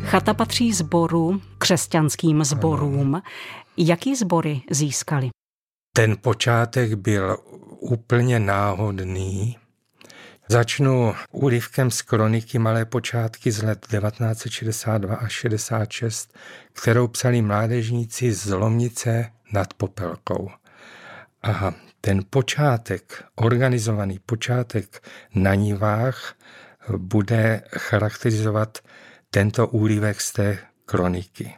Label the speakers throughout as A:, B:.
A: Chata patří sboru, křesťanským sborům. Jaký sbory získali?
B: Ten počátek byl úplně náhodný. Začnu úryvkem z kroniky Malé počátky z let 1962 až 66, kterou psali mládežníci z Lomnice nad Popelkou. A ten počátek, organizovaný počátek na nivách, bude charakterizovat tento úryvek z té kroniky.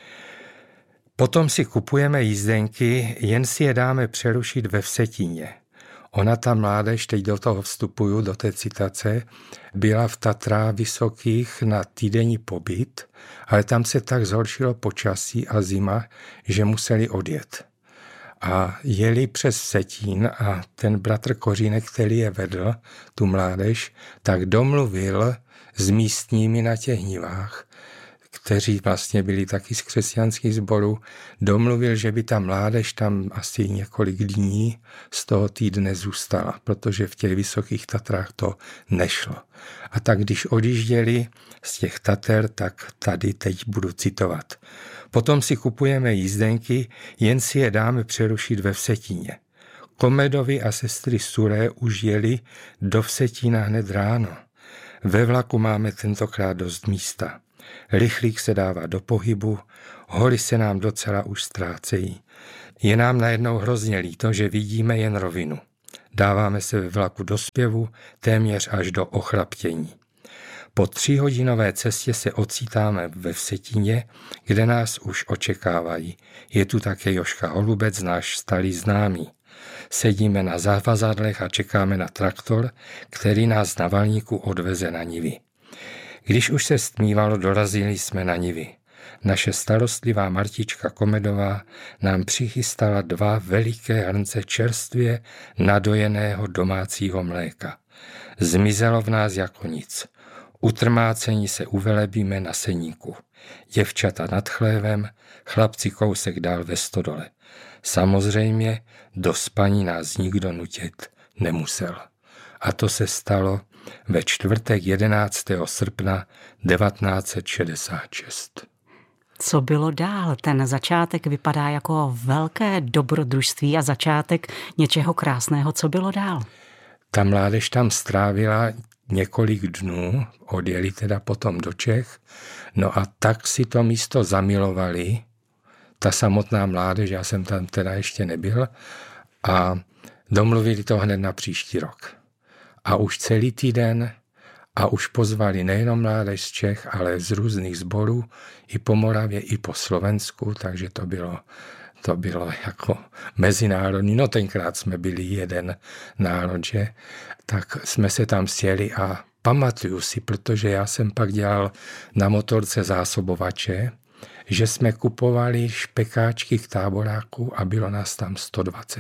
B: Potom si kupujeme jízdenky, jen si je dáme přerušit ve Vsetíně. Ona, ta mládež, teď do toho vstupuju, do té citace, byla v Tatrách Vysokých na týdenní pobyt, ale tam se tak zhoršilo počasí a zima, že museli odjet. A jeli přes Vsetín a ten bratr Kořínek, který je vedl, tu mládež, tak domluvil s místními na těch nivách, kteří vlastně byli taky z křesťanských sborů, domluvil, že by ta mládež tam asi několik dní z toho týdne zůstala, protože v těch Vysokých Tatrách to nešlo. A tak když odjížděli z těch Tater, tak tady teď budu citovat. Potom si kupujeme jízdenky, jen si je dáme přerušit ve Vsetíně. Komedovi a sestry Suré už jeli do Vsetína hned ráno. Ve vlaku máme tentokrát dost místa. Rychlík se dává do pohybu, hory se nám docela už ztrácejí. Je nám najednou hrozně líto, že vidíme jen rovinu. Dáváme se ve vlaku do zpěvu, téměř až do ochraptění. Po 3hodinové cestě se ocitáme ve Vsetíně, kde nás už očekávají. Je tu také Joška Holubec, náš starý známý. Sedíme na zavazadlech a čekáme na traktor, který nás na Valníku odveze na nivy. Když už se stmívalo, dorazili jsme na nivy. Naše starostlivá Martička Komedová nám přichystala 2 veliké hrnce čerstvě nadojeného domácího mléka. Zmizelo v nás jako nic. Utrmácení se uvelebíme na seníku. Děvčata nad chlévem, chlapci kousek dál ve stodole. Samozřejmě do spaní nás nikdo nutit nemusel. A to se stalo ve čtvrtek 11. srpna 1966.
A: Co bylo dál? Ten začátek vypadá jako velké dobrodružství a začátek něčeho krásného. Co bylo dál?
B: Ta mládež tam strávila několik dnů, odjeli teda potom do Čech, no a tak si to místo zamilovali, ta samotná mládež, já jsem tam teda ještě nebyl, a domluvili to hned na příští rok. A už celý týden a už pozvali nejenom mládež z Čech, ale z různých sborů, i po Moravě, i po Slovensku, takže to bylo jako mezinárodní. No tenkrát jsme byli jeden národ, že? Tak jsme se tam sjeli a pamatuju si, protože já jsem pak dělal na motorce zásobovače, že jsme kupovali špekáčky k táboráku a bylo nás tam 120.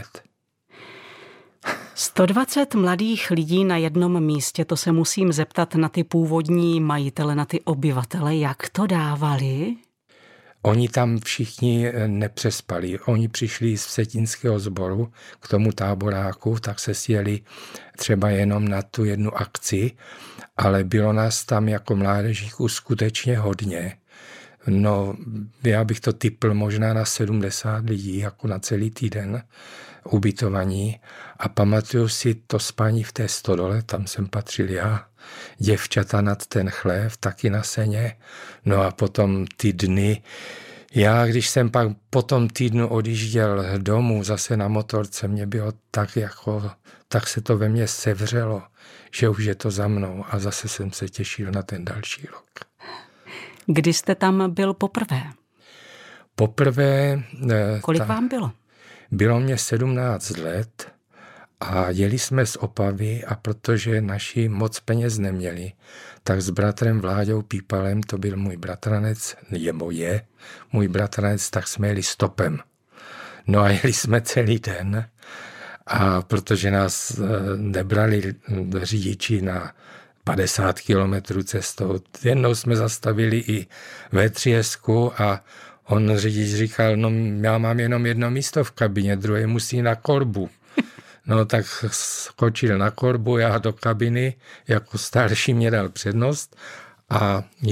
A: 120 mladých lidí na jednom místě, to se musím zeptat na ty původní majitele, na ty obyvatele, jak to dávali?
B: Oni tam všichni nepřespali. Oni přišli z Vsetínského sboru k tomu táboráku, tak se sjeli třeba jenom na tu jednu akci, ale bylo nás tam jako mládežníků skutečně hodně. No, já bych to tipl možná na 70 lidí, jako na celý týden ubytovaní. A pamatuju si to spání v té stodole, tam jsem patřil já, děvčata nad ten chlév, taky na seně. No a potom ty dny, já když jsem pak po tom týdnu odjížděl domů zase na motorce, mě bylo tak se to ve mně sevřelo, že už je to za mnou a zase jsem se těšil na ten další rok.
A: Kdy jste tam byl poprvé?
B: Poprvé...
A: Kolik vám bylo?
B: Bylo mě 17 let a jeli jsme z Opavy a protože naši moc peněz neměli, tak s bratrem Vláďou Pípalem, to byl můj bratranec, je můj bratranec, tak jsme jeli stopem. No a jeli jsme celý den a protože nás nebrali řidiči na 50 kilometrů cestou. Jednou jsme zastavili i ve Třiesku a on řidič říkal, no já mám jenom jedno místo v kabině, druhé musí na korbu. No tak skočil na korbu, já do kabiny, jako starší mě dal přednost a když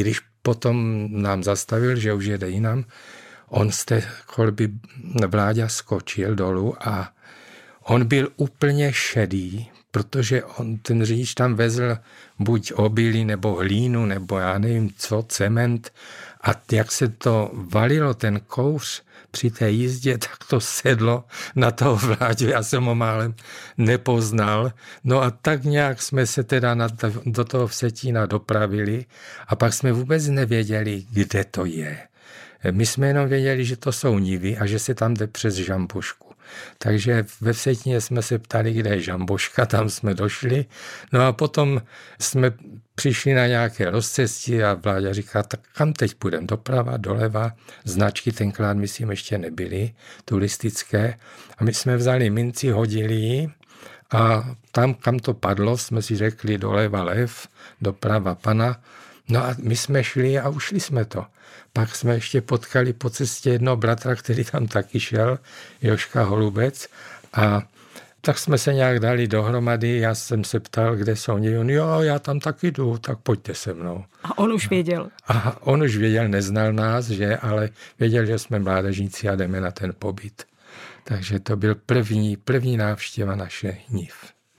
B: potom nám zastavil, že už jede jinam. On z té kolby Vláďa skočil dolů a on byl úplně šedý, protože ten řidič tam vezl buď obilí, nebo hlínu, nebo já nevím co, cement. A jak se to valilo, ten kouř při té jízdě, tak to sedlo na toho Vláďu. Já jsem ho málem nepoznal. No a tak nějak jsme se teda do toho Vsetína dopravili a pak jsme vůbec nevěděli, kde to je. My jsme jenom věděli, že to jsou nivy a že se tam jde přes Žambošku. Takže ve Vsetíně jsme se ptali, kde je Žamboška, tam jsme došli. No a potom jsme přišli na nějaké rozcestí a Vláďa říká, tak kam teď půjdeme? Doprava, doleva, značky tenkrát, myslím, ještě nebyly turistické. A my jsme vzali minci, hodili ji a tam, kam to padlo, jsme si řekli doleva lev, doprava pana. No a my jsme šli a ušli jsme to. Pak jsme ještě potkali po cestě jednoho bratra, který tam taky šel, Jožka Holubec, a tak jsme se nějak dali dohromady, já jsem se ptal, kde jsou oni, on, jo, já tam taky jdu, tak pojďte se mnou.
A: A on už věděl.
B: A on už věděl, neznal nás, že, ale věděl, že jsme mládežníci a jdeme na ten pobyt. Takže to byl první návštěva naše NIV.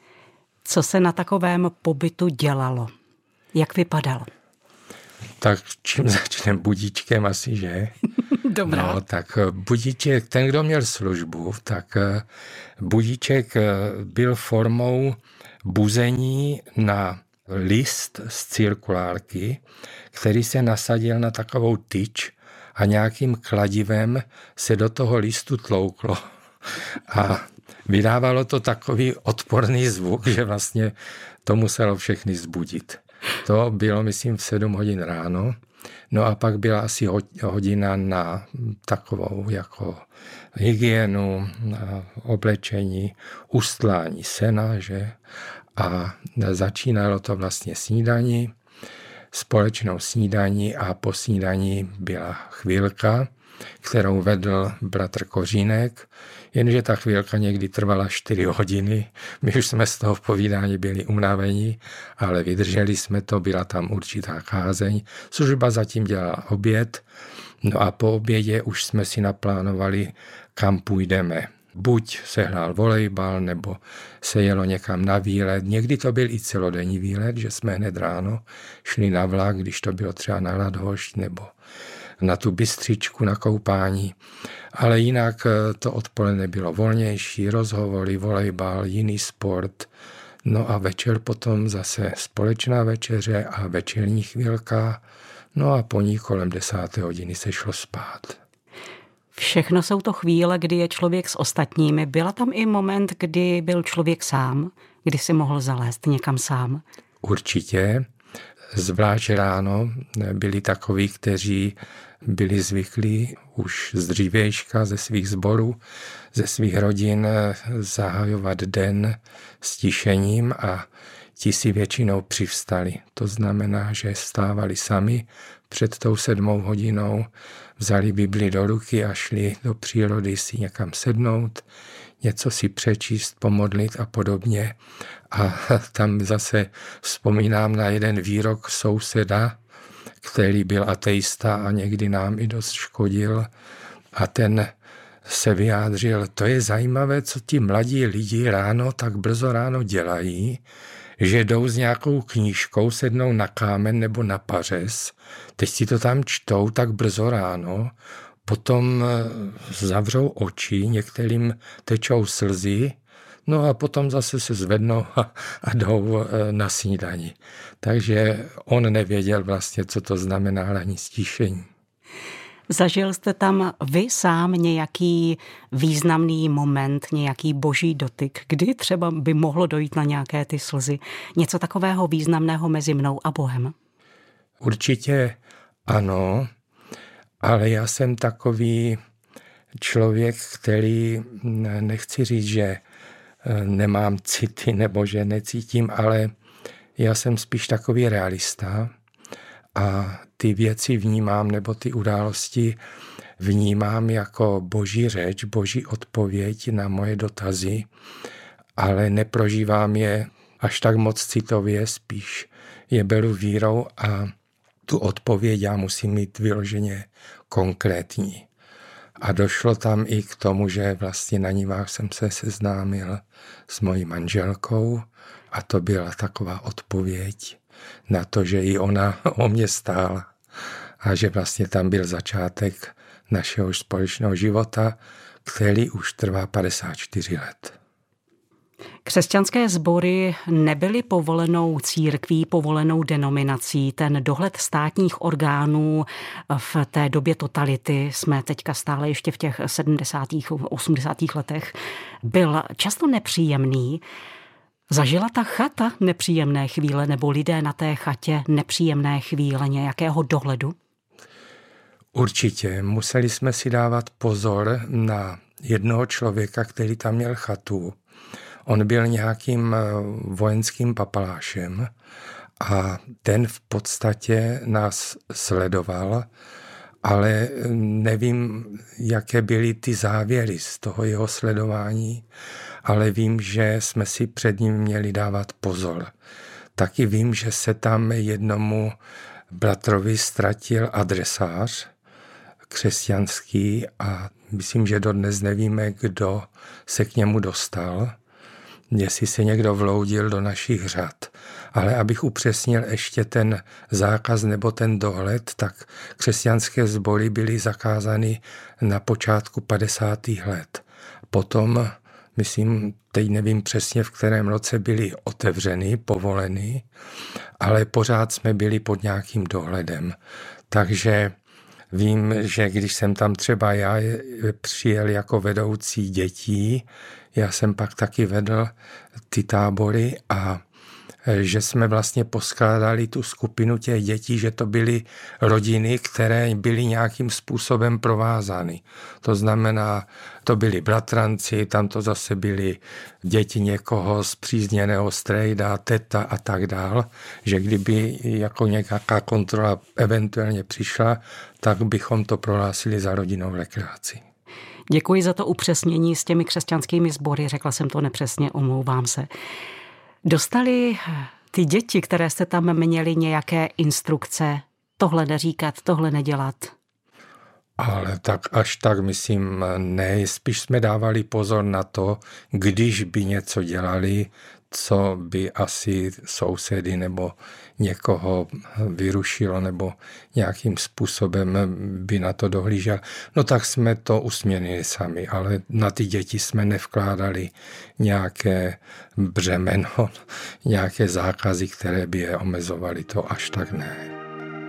A: Co se na takovém pobytu dělalo? Jak vypadalo?
B: Tak čím začneme? Budíčkem asi, že?
A: Dobrá.
B: No, tak budíček, ten, kdo měl službu, tak budíček byl formou buzení na list z cirkulárky, který se nasadil na takovou tyč a nějakým kladivem se do toho listu tlouklo. A vydávalo to takový odporný zvuk, že vlastně to muselo všechny zbudit. To bylo, myslím, v 7 hodin ráno. No a pak byla asi hodina na takovou jako hygienu, na oblečení, ustlání sena, že? A začínalo to vlastně snídaní, společnou snídaní a po snídaní byla chvílka, kterou vedl bratr Kořínek, jenže ta chvílka někdy trvala 4 hodiny. My už jsme z toho povídání byli unavení, ale vydrželi jsme to, byla tam určitá kázeň. Služba zatím dělala oběd, no a po obědě už jsme si naplánovali, kam půjdeme. Buď se hrál volejbal, nebo se jelo někam na výlet. Někdy to byl i celodenní výlet, že jsme hned ráno šli na vlak, když to bylo třeba na Radhošť, nebo na tu Bystřičku, na koupání. Ale jinak to odpoledne bylo volnější, rozhovory, volejbal, jiný sport. No a večer potom zase společná večeře a večerní chvílka. No a po ní kolem 10. hodiny se šlo spát.
A: Všechno jsou to chvíle, kdy je člověk s ostatními. Byla tam i moment, kdy byl člověk sám, kdy si mohl zalézt někam sám?
B: Určitě. Zvlášť ráno byli takoví, kteří byli zvyklí už z dřívějška ze svých sborů, ze svých rodin zahajovat den s tišením a ti si většinou přivstali. To znamená, že vstávali sami před tou 7 hodinou, vzali Bibli do ruky a šli do přírody si někam sednout, něco si přečíst, pomodlit a podobně. A tam zase vzpomínám na jeden výrok souseda, který byl ateista a někdy nám i dost škodil. A ten se vyjádřil, to je zajímavé, co ti mladí lidi ráno, tak brzo ráno dělají, že jdou s nějakou knížkou, sednou na kámen nebo na pařez, teď si to tam čtou tak brzo ráno, potom zavřou oči, některým tečou slzy, no a potom zase se zvednou a jdou na snídani. Takže on nevěděl vlastně, co to znamená ani stišení.
A: Zažil jste tam vy sám nějaký významný moment, nějaký boží dotyk, kdy třeba by mohlo dojít na nějaké ty slzy? Něco takového významného mezi mnou a Bohem?
B: Určitě ano, ale já jsem takový člověk, který, nechci říct, že nemám city nebo že necítím, ale já jsem spíš takový realista a ty věci vnímám, nebo ty události vnímám jako boží řeč, boží odpověď na moje dotazy, ale neprožívám je až tak moc citově, spíš je beru vírou a tu odpověď já musím mít vyloženě konkrétní. A došlo tam i k tomu, že vlastně na Nivách jsem se seznámil s mojí manželkou a to byla taková odpověď na to, že i ona o mě stála a že vlastně tam byl začátek našeho společného života, který už trvá 54 let.
A: Křesťanské sbory nebyly povolenou církví, povolenou denominací. Ten dohled státních orgánů v té době totality, jsme teďka stále ještě v těch 70. 80. letech, byl často nepříjemný. Zažila ta chata nepříjemné chvíle nebo lidé na té chatě nepříjemné chvíle nějakého dohledu?
B: Určitě. Museli jsme si dávat pozor na jednoho člověka, který tam měl chatu. On byl nějakým vojenským papalášem a ten v podstatě nás sledoval, ale nevím, jaké byly ty závěry z toho jeho sledování, ale vím, že jsme si před ním měli dávat pozor. Taky vím, že se tam jednomu bratrovi ztratil adresář křesťanský a myslím, že dodnes nevíme, kdo se k němu dostal, jestli se někdo vloudil do našich řad. Ale abych upřesnil ještě ten zákaz nebo ten dohled, tak křesťanské sbory byly zakázány na počátku 50. let. Potom, myslím, teď nevím přesně, v kterém roce byly otevřeny, povoleny, ale pořád jsme byli pod nějakým dohledem. Takže vím, že když jsem tam třeba já přijel jako vedoucí dětí, já jsem pak taky vedl ty tábory a že jsme vlastně poskládali tu skupinu těch dětí, že to byly rodiny, které byly nějakým způsobem provázány. To znamená, to byli bratranci, tam to zase byly děti někoho spřízněného strejda, teta a tak dál, že kdyby jako nějaká kontrola eventuálně přišla, tak bychom to prohlásili za rodinnou rekreaci.
A: Děkuji za to upřesnění s těmi křesťanskými sbory, řekla jsem to nepřesně, omlouvám se. Dostali ty děti, které jste tam měli, nějaké instrukce, tohle neříkat, tohle nedělat?
B: Ale tak až tak, myslím, ne. Spíš jsme dávali pozor na to, když by něco dělali, co by asi sousedy nebo někoho vyrušilo nebo nějakým způsobem by na to dohlížel. No tak jsme to usměrnili sami, ale na ty děti jsme nevkládali nějaké břemeno, nějaké zákazy, které by je omezovaly, to až tak ne.